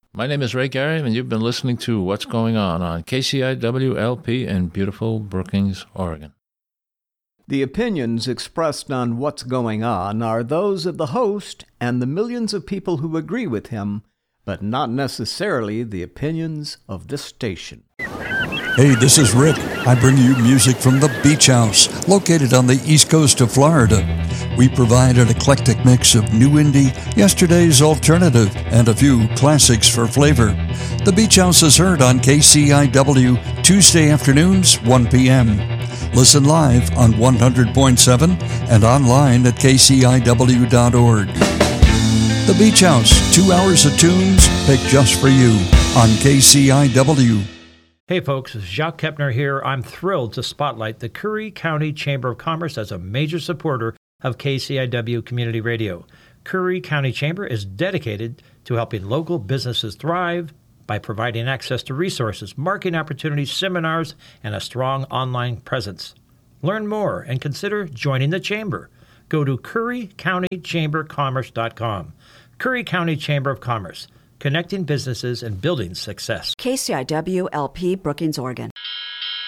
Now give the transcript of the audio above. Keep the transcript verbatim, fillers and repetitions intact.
My name is Ray Gary, and you've been listening to What's Going On on K C I W L P in beautiful Brookings, Oregon. The opinions expressed on What's Going On are those of the host and the millions of people who agree with him, but not necessarily the opinions of this station. Hey, this is Rick. I bring you music from the Beach House, located on the east coast of Florida. We provide an eclectic mix of new indie, yesterday's alternative, and a few classics for flavor. The Beach House is heard on K C I W Tuesday afternoons, one p.m. Listen live on one hundred point seven and online at k c i w dot org. The Beach House, two hours of tunes picked just for you on K C I W. Hey folks, Jacques Kepner here. I'm thrilled to spotlight the Curry County Chamber of Commerce as a major supporter of K C I W Community Radio. Curry County Chamber is dedicated to helping local businesses thrive by providing access to resources, marketing opportunities, seminars, and a strong online presence. Learn more and consider joining the Chamber. Go to curry county chamber commerce dot com. Curry County Chamber of Commerce, connecting businesses and building success. K C I W L P, Brookings, Oregon.